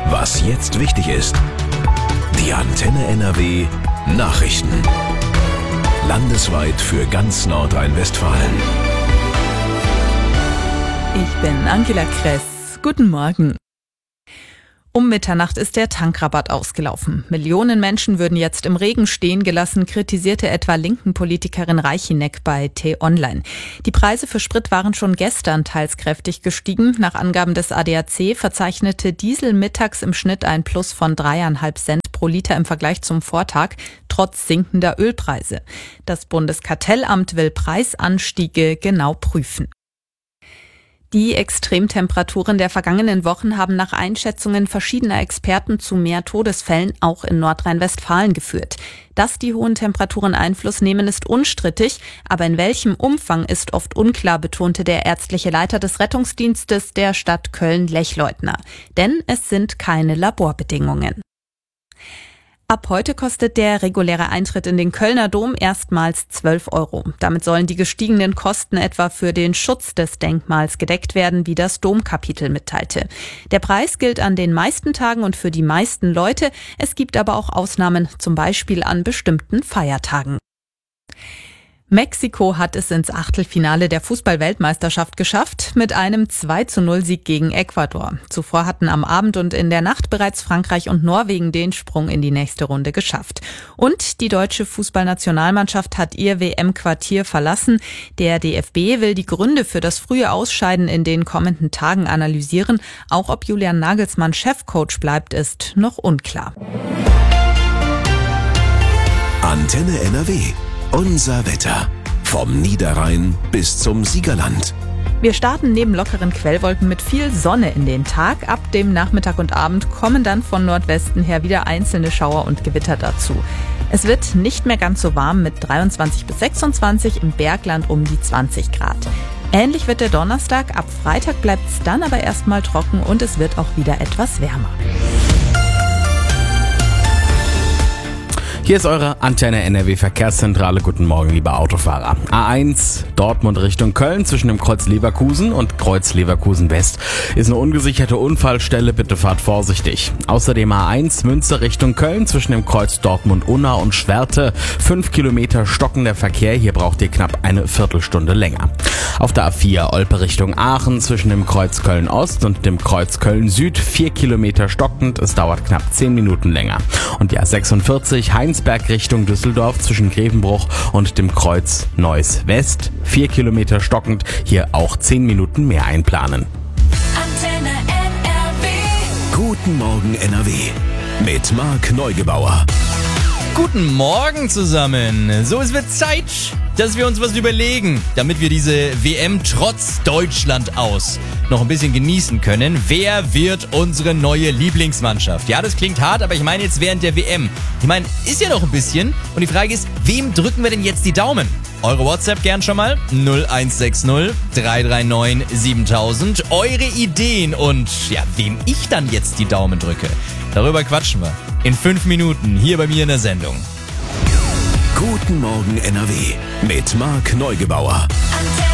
Was jetzt wichtig ist. Die Antenne NRW Nachrichten. Landesweit für ganz Nordrhein-Westfalen. Ich bin Angela Kress. Guten Morgen. Um Mitternacht ist der Tankrabatt ausgelaufen. Millionen Menschen würden jetzt im Regen stehen gelassen, kritisierte etwa linken Politikerin Reichineck bei T-Online. Die Preise für Sprit waren schon gestern teils kräftig gestiegen. Nach Angaben des ADAC verzeichnete Diesel mittags im Schnitt ein Plus von 3,5 Cent pro Liter im Vergleich zum Vortag, trotz sinkender Ölpreise. Das Bundeskartellamt will Preisanstiege genau prüfen. Die Extremtemperaturen der vergangenen Wochen haben nach Einschätzungen verschiedener Experten zu mehr Todesfällen auch in Nordrhein-Westfalen geführt. Dass die hohen Temperaturen Einfluss nehmen, ist unstrittig, aber in welchem Umfang ist oft unklar, betonte der ärztliche Leiter des Rettungsdienstes der Stadt Köln, Lechleutner. Denn es sind keine Laborbedingungen. Ab heute kostet der reguläre Eintritt in den Kölner Dom erstmals 12 €. Damit sollen die gestiegenen Kosten etwa für den Schutz des Denkmals gedeckt werden, wie das Domkapitel mitteilte. Der Preis gilt an den meisten Tagen und für die meisten Leute. Es gibt aber auch Ausnahmen, zum Beispiel an bestimmten Feiertagen. Mexiko hat es ins Achtelfinale der Fußball-Weltmeisterschaft geschafft mit einem 2:0-Sieg gegen Ecuador. Zuvor hatten am Abend und in der Nacht bereits Frankreich und Norwegen den Sprung in die nächste Runde geschafft. Und die deutsche Fußballnationalmannschaft hat ihr WM-Quartier verlassen. Der DFB will die Gründe für das frühe Ausscheiden in den kommenden Tagen analysieren. Auch ob Julian Nagelsmann Chefcoach bleibt, ist noch unklar. Antenne NRW. Unser Wetter. Vom Niederrhein bis zum Siegerland. Wir starten neben lockeren Quellwolken mit viel Sonne in den Tag. Ab dem Nachmittag und Abend kommen dann von Nordwesten her wieder einzelne Schauer und Gewitter dazu. Es wird nicht mehr ganz so warm mit 23 bis 26, im Bergland um die 20 Grad. Ähnlich wird der Donnerstag. Ab Freitag bleibt es dann aber erstmal trocken und es wird auch wieder etwas wärmer. Hier ist eure Antenne NRW Verkehrszentrale. Guten Morgen, liebe Autofahrer. A1 Dortmund Richtung Köln zwischen dem Kreuz Leverkusen und Kreuz Leverkusen West ist eine ungesicherte Unfallstelle. Bitte fahrt vorsichtig. Außerdem A1 Münster Richtung Köln zwischen dem Kreuz Dortmund-Unna und Schwerte. 5 Kilometer stockender Verkehr. Hier braucht ihr knapp eine Viertelstunde länger. Auf der A4 Olpe Richtung Aachen zwischen dem Kreuz Köln-Ost und dem Kreuz Köln-Süd 4 Kilometer stockend. Es dauert knapp 10 Minuten länger. Und die A46 Heinsberg Richtung Düsseldorf zwischen Grevenbruch und dem Kreuz Neuss West 4 Kilometer stockend. Hier auch 10 Minuten mehr einplanen. Antenne NRW. Guten Morgen NRW. Mit Marc Neugebauer. Guten Morgen zusammen. So, es wird Zeit, dass wir uns was überlegen, damit wir diese WM trotz Deutschland aus noch ein bisschen genießen können. Wer wird unsere neue Lieblingsmannschaft? Ja, das klingt hart, aber ich meine jetzt während der WM. Ich meine, ist ja noch ein bisschen. Und die Frage ist, wem drücken wir denn jetzt die Daumen? Eure WhatsApp gern schon mal 0160 339 7000. Eure Ideen und ja, wem ich dann jetzt die Daumen drücke. Darüber quatschen wir in 5 Minuten hier bei mir in der Sendung. Guten Morgen NRW mit Marc Neugebauer.